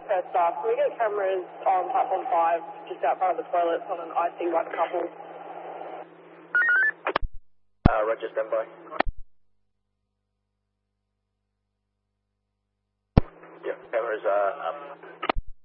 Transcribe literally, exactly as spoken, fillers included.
First off, can we get cameras on platform five, just out front of the toilets on an I C one couple? Uh, Roger, stand by. Yeah, cameras are up.